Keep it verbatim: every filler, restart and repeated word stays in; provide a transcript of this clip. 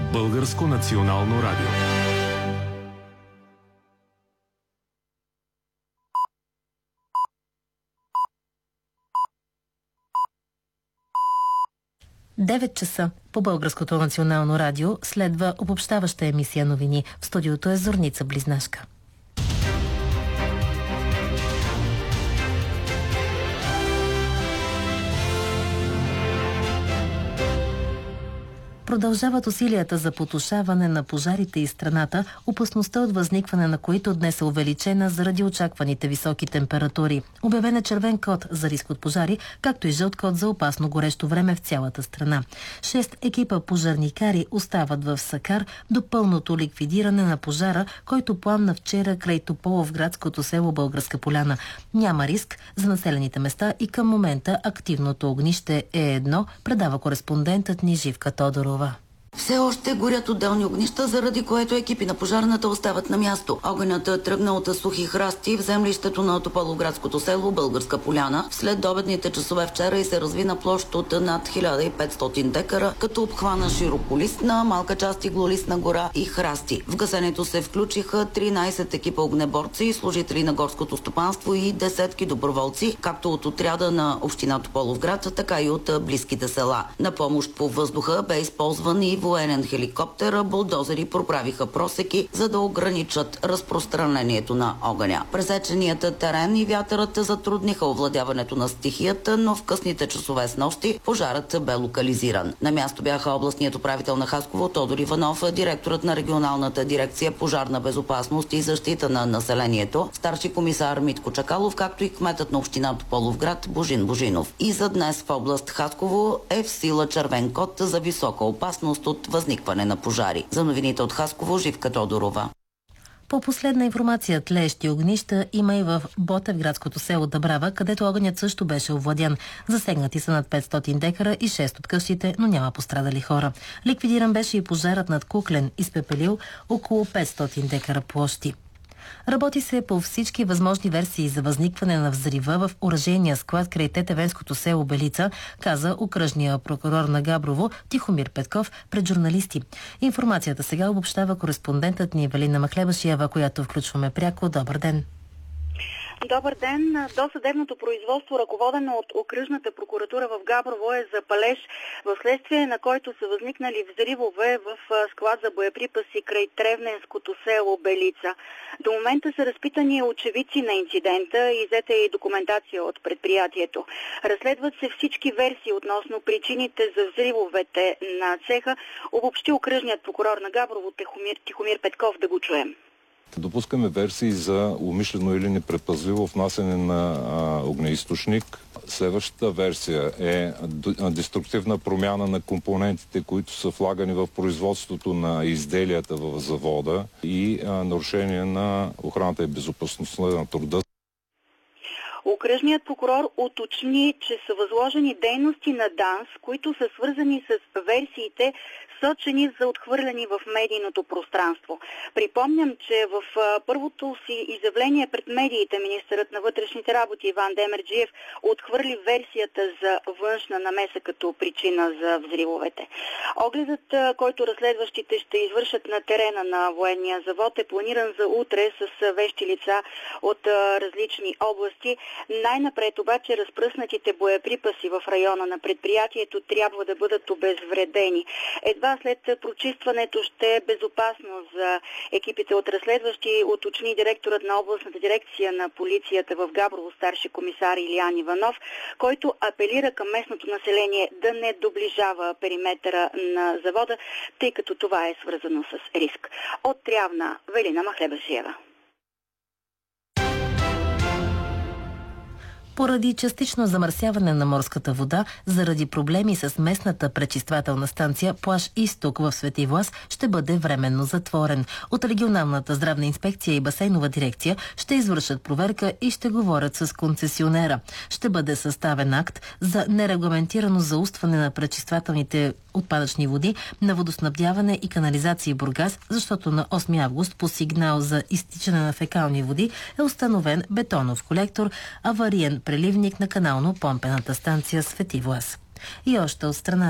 Българско национално радио. девет часа по Българското национално радио следва обобщаваща емисия новини. В студиото е Зорница Близнашка. Продължават усилията за потушаване на пожарите из страната, опасността от възникване на които днес е увеличена заради очакваните високи температури. Обявен е червен код за риск от пожари, както и жълт код за опасно горещо време в цялата страна. Шест екипа пожарникари остават в Сакар до пълното ликвидиране на пожара, който пламна вчера край Тополовградското село Българска поляна. Няма риск за населените места и към момента активното огнище е едно, предава кореспондентът ни Живка Тодорова. Все още горят отделни огнища, заради което екипи на пожарната остават на място. Огънят е тръгнал от сухи храсти в землището на Тополовградското село Българска поляна след обедните часове вчера и се разви на площ от над хиляда и петстотин декара, като обхвана широколистна, малка част иглолистна гора и храсти. В гасенето се включиха тринайсет екипа огнеборци, служители на горското стопанство и десетки доброволци, както от отряда на община Тополовград, така и от близките села. На помощ по въздуха бе използван и военен хеликоптер, булдозери проправиха просеки, за да ограничат разпространението на огъня. Пресеченият терен и вятърът затрудниха овладяването на стихията, но в късните часове с нощи пожарът бе локализиран. На място бяха областният управител на Хасково Тодор Иванов, директорът на регионалната дирекция пожарна безопасност и защита на населението, старши комисар Митко Чакалов, както и кметът на община Тополовград Божин Божинов. И за днес в област Хасково е в сила червен код за висока опасност от възникване на пожари. За новините от Хасково, Живка Тодорова. По последна информация, тлеещи огнища има и в Ботевградското село Дъбрава, където огънят също беше овладян. Засегнати са над петстотин декара и шест от къщите, но няма пострадали хора. Ликвидиран беше и пожарът над Куклен, изпепелил около петстотин декара площи. Работи се по всички възможни версии за възникване на взрива в оръжейния склад край Тетевенското село Белица, каза окръжния прокурор на Габрово Тихомир Петков пред журналисти. Информацията сега обобщава кореспондентът ни Евелина Махлебашиева, която включваме пряко. Добър ден! Добър ден! Досъдебното производство, ръководено от окръжната прокуратура в Габрово, е за палеж, в следствие на който са възникнали взривове в склад за боеприпаси край Тревненското село Белица. До момента са разпитани очевидци на инцидента и взета и документация от предприятието. Разследват се всички версии относно причините за взривовете на цеха, обобщи окръжният прокурор на Габрово Тихомир, Тихомир Петков. Да го чуем. Допускаме версии за умишлено или непредпазливо внасяне на а, огнеизточник. Следващата версия е деструктивна промяна на компонентите, които са влагани в производството на изделията в завода и а, нарушение на охраната и безопасността на труда. Окръжният прокурор уточни, че са възложени дейности на ДАНС, които са свързани с версиите, сочени за отхвърляни в медийното пространство. Припомням, че в първото си изявление пред медиите министърът на вътрешните работи Иван Демерджиев отхвърли версията за външна намеса като причина за взривовете. Огледът, който разследващите ще извършат на терена на военния завод, е планиран за утре с вещи лица от различни области. Най-напред обаче разпръснатите боеприпаси в района на предприятието трябва да бъдат обезвредени. Едва след прочистването ще е безопасно за екипите от разследващи, уточни директорът на областната дирекция на полицията в Габрово, старши комисар Илиян Иванов, който апелира към местното население да не доближава периметъра на завода, тъй като това е свързано с риск. От Трявна, Велина Махлебашиева. Поради частично замърсяване на морската вода, заради проблеми с местната пречиствателна станция, плаж Изток в Свети Влас ще бъде временно затворен. От регионалната здравна инспекция и басейнова дирекция ще извършат проверка и ще говорят с концесионера. Ще бъде съставен акт за нерегламентирано заустване на пречиствателните отпадъчни води на водоснабдяване и канализации Бургас, защото на осми август по сигнал за изтичане на фекални води е установен бетонов колектор, авариен преливник на канално-помпената станция Свети Влас. И още от страна